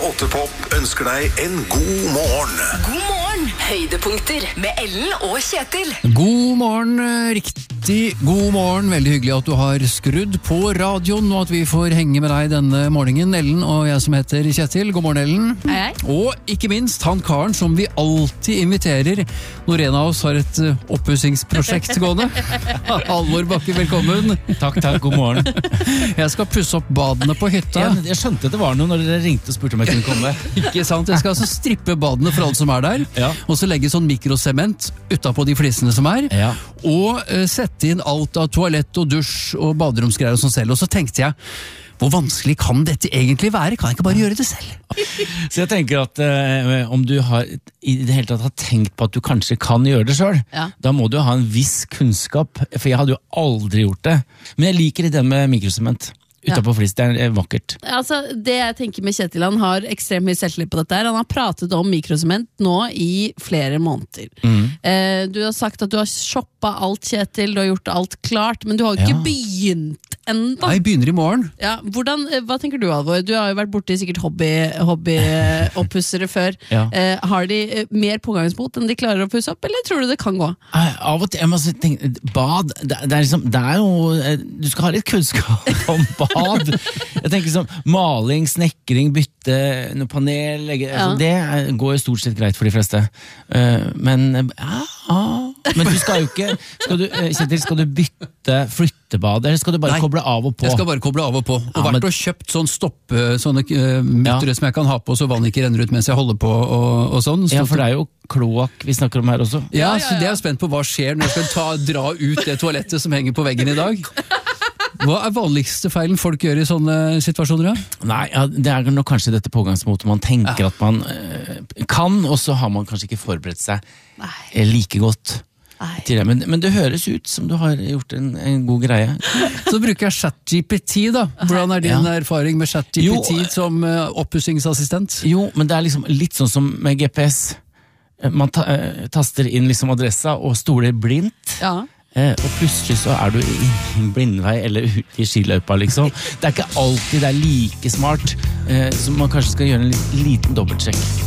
8 Pop ønsker deg en god morgen. God morgen, høydepunkter med Ellen og Kjetil. God morgen, riktig god morgen. Veldig hyggelig at du har skrudd på radioen, og at vi får henge med deg denne morgenen. Ellen og jeg som heter Kjetil. God morgen, Ellen. Hei. Og ikke minst han karen som vi alltid inviterer når en av oss har et oppussingsprosjekt gående. Halvor Bakke, velkommen. Takk, god morgen. Jeg skal pusse opp badene på hytta. Jeg skjønte det var noe når dere ringte og spurte om jeg kunne komme. Ikke sant? Jeg skal altså strippe badene for alle som er der, Ja. og så legge sånn mikrosement utenpå de flisene som er, Ja. og sette inn alt av toalett og dusj og baderomsgreier og sånn selv. Og så tenkte jeg, hvor vanskelig kan dette egentlig være? Kan jeg ikke bare gjøre det selv? Så jeg tenker at om du har i det hele tatt har tenkt på at du kanskje kan gjøre det selv, Ja. da må du ha en viss kunnskap, for jeg hadde jo aldri gjort det. Men jeg liker ideen med mikrosement. Utenpå flis, det er vakkert. Altså, det jeg tenker med Kjetil, han har ekstremt mye selvtillit på dette her. Han har pratet om mikrosement nå i flere måneder. Du har sagt at du har shoppa alt, Kjetil, du har gjort alt klart, men du har jo ikke Ja. begynt enda. Jeg begynner i morgen. Ja, hva tenker du, Alvor? Du har jo vært borti sikkert hobbyoppussere før. Ja. Har de mer pågangsmot enn de klarer å pusse opp, eller tror du det kan gå? Av og til, jeg må tenke, bad, det er liksom, det er jo, du skal ha litt kunnskap om bad. Jeg tenker sånn, maling, snekring, bytte, noe panel, altså, det går jo stort sett greit for de fleste. Men du skal jo ikke, Kjetil, skal du flytte bad, eller skal du bare koble av og på? Jeg skal bare koble av og på. Og Ja, vært og kjøpt sånne muttere som jeg kan ha på, så vann ikke renner ut mens jeg holder på og sånn. Ja, for det er jo kloakk vi snakker om her også. Ja, så det er jeg spent på hva skjer når jeg skal dra ut det toalettet som henger på veggen i dag. Hva er vanligste feilen folk gjør i sånne situasjoner? Ja? Nei, ja, det er nok kanskje dette pågangsmåtet man tenker at man kan, og så har man kanskje ikke forberedt seg like godt til det. Men det høres ut som du har gjort en god greie. Så bruker jeg ChatGPT da. Hvordan er din erfaring med ChatGPT som oppussingsassistent? Jo, men det er liksom litt sånn som med GPS. Man taster inn liksom adressa og stoler blindt. Ja. Og plutselig så er du i en blindvei eller ute i skiløypa, liksom. Det er ikke alltid det er like smart, så man kanskje skal gjøre en liten dobbeltsjekk.